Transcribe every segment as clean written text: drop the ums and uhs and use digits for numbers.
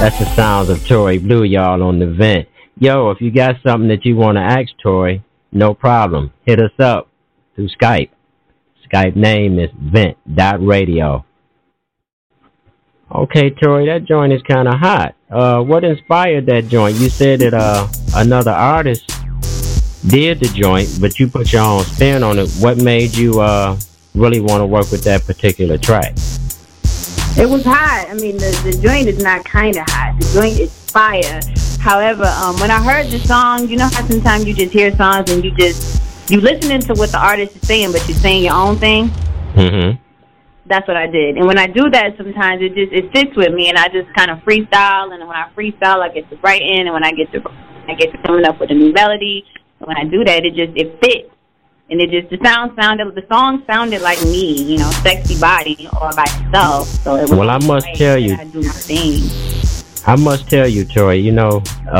That's the sounds of Tory Blue, y'all, on the vent. Yo, if you got something that you want to ask Tory, no problem. Hit us up through Skype. Skype name is vent.radio. Okay, Tory, that joint is kind of hot. What inspired that joint? You said that another artist did the joint, but you put your own spin on it. What made you really want to work with that particular track? It was hot. I mean, the joint is not kind of hot. The joint is fire. However, when I heard the song, you know how sometimes you just hear songs and you listening to what the artist is saying, but you're saying your own thing? Mm-hmm. That's what I did. And when I do that, sometimes it fits with me, and I just kind of freestyle. And when I freestyle, I get to writing, and when I get to coming up with a new melody. And when I do that, it fits. And the song sounded like me, you know, sexy body all by itself. So it was I must tell you, I do my thing. I must tell you, Tory, you know,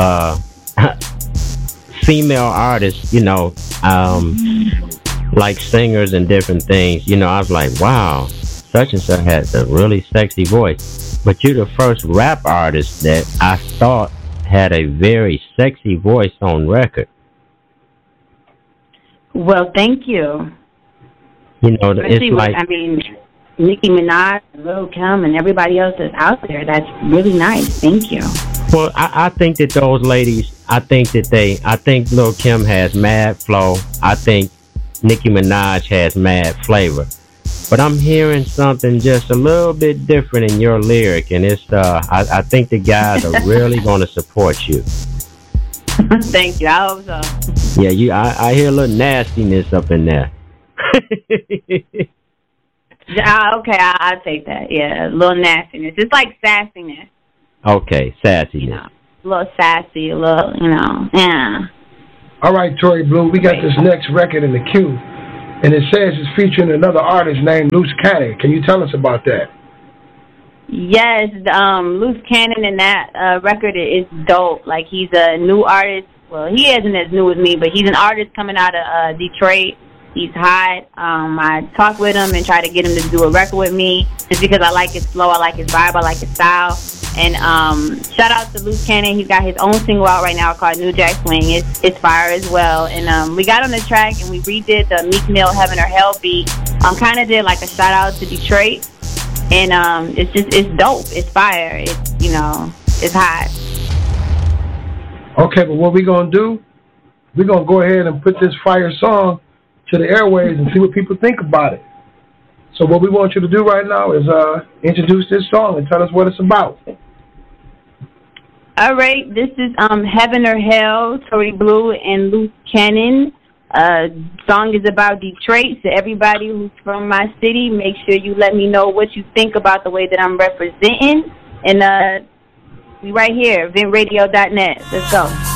female artists, you know, like singers and different things, you know, I was like, wow, such and such has a really sexy voice. But you're the first rap artist that I thought had a very sexy voice on record. Well, thank you. You know, it's like... I mean, Nicki Minaj, Lil Kim, and everybody else that's out there, that's really nice. Thank you. Well, I think that those ladies, I think Lil Kim has mad flow. I think Nicki Minaj has mad flavor. But I'm hearing something just a little bit different in your lyric, and it's I think the guys are really going to support you. Thank you. I hope so. Yeah, I hear a little nastiness up in there. Okay, I'll take that. Yeah, a little nastiness. It's like sassiness. Okay, sassiness. You know, a little sassy, a little, you know, yeah. All right, Tory Blue, we got this next record in the queue, and it says it's featuring another artist named Loose Cannon. Can you tell us about that? Yes, Loose Cannon in that record is dope. Like, he's a new artist. Well, he isn't as new as me, but he's an artist coming out of Detroit. He's hot. I talked with him and tried to get him to do a record with me just because I like his flow, I like his vibe, I like his style. And shout out to Loose Cannon. He's got his own single out right now called New Jack Swing. It's fire as well. And we got on the track and we redid the Meek Mill Heaven or Hell beat. Kind of did like a shout out to Detroit. And it's dope. It's fire. It's hot. Okay, but what we gonna do? We're gonna go ahead and put this fire song to the airwaves and see what people think about it. So what we want you to do right now is introduce this song and tell us what it's about. All right, this is Heaven or Hell, Tory Blue and Loose Cannon. Song is about Detroit. So everybody who's from my city, make sure you let me know what you think about the way that I'm representing. And we right here, ventradio.net. Let's go.